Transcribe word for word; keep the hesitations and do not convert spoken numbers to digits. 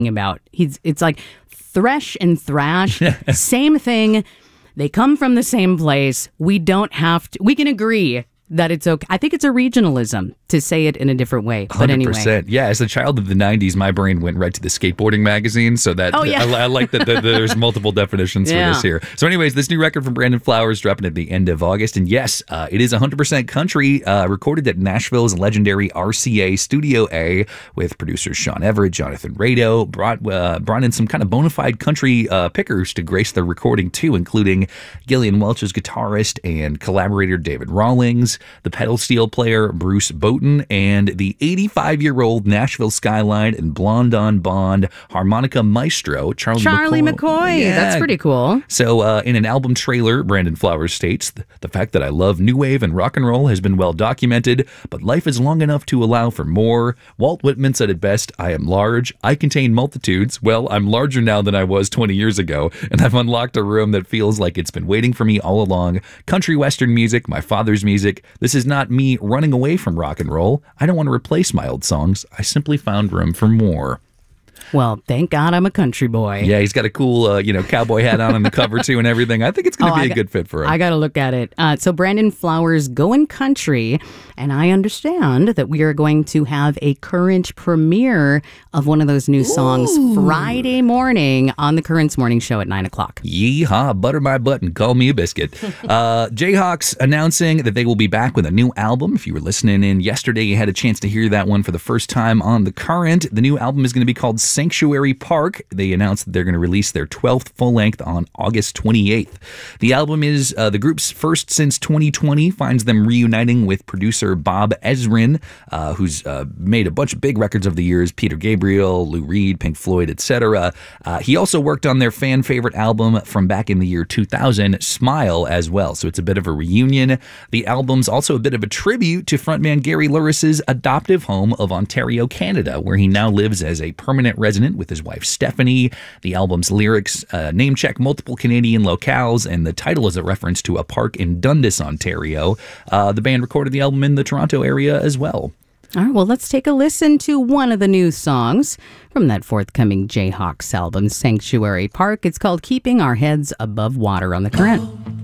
about. He's it's like thresh and thrash, same thing. They come from the same place. We don't have to. We can agree that it's okay. I think it's a regionalism to say it in a different way. But one hundred percent. anyway. Yeah, as a child of the nineties, my brain went right to the skateboarding magazine. So that oh, yeah. I, I like that, that there's multiple definitions yeah. for this here. So anyways, this new record from Brandon Flowers dropping at the end of August. And yes, uh, it is one hundred percent country, uh, recorded at Nashville's legendary R C A Studio A with producers Sean Everett, Jonathan Rado, brought, uh, brought in some kind of bona fide country uh, pickers to grace the recording too, including Gillian Welch's guitarist and collaborator David Rawlings, the pedal steel player Bruce Boughton, and the eighty-five-year-old Nashville Skyline and Blonde on Bond harmonica maestro Charlie, Charlie McCoy. McCoy. Yeah. That's pretty cool. So uh, in an album trailer, Brandon Flowers states, the fact that I love new wave and rock and roll has been well documented, but life is long enough to allow for more. Walt Whitman said it best, I am large, I contain multitudes. Well, I'm larger now than I was twenty years ago, and I've unlocked a room that feels like it's been waiting for me all along. Country western music, my father's music. This is not me running away from rock and roll. I don't want to replace my old songs. I simply found room for more. Well, thank God I'm a country boy. Yeah, he's got a cool, uh, you know, cowboy hat on on the cover too and everything. I think it's going to oh, be I a good fit for him. I got to look at it. Uh, so Brandon Flowers going country, and I understand that we are going to have a current premiere of one of those new songs Ooh. Friday morning on the Currents Morning Show at nine o'clock. Yeehaw, butter my butt and call me a biscuit. uh, Jayhawks announcing that they will be back with a new album. If you were listening in yesterday, you had a chance to hear that one for the first time on The Current. The new album is going to be called Sanctuary Park. They announced that they're going to release their twelfth full length on August twenty-eighth. The album is uh, the group's first since twenty twenty, finds them reuniting with producer Bob Ezrin, uh, who's uh, made a bunch of big records over the years, Peter Gabriel, Lou Reed, Pink Floyd, et cetera. Uh, he also worked on their fan favorite album from back in the year two thousand, Smile, as well. So it's a bit of a reunion. The album's also a bit of a tribute to frontman Gary Louris's adoptive home of Ontario, Canada, where he now lives as a permanent resident with his wife Stephanie. The album's lyrics uh, name check multiple Canadian locales, and the title is a reference to a park in Dundas, Ontario. Uh, the band recorded the album in the Toronto area as well. All right, well, let's take a listen to one of the new songs from that forthcoming Jayhawks album, Sanctuary Park. It's called Keeping Our Heads Above Water on the Current.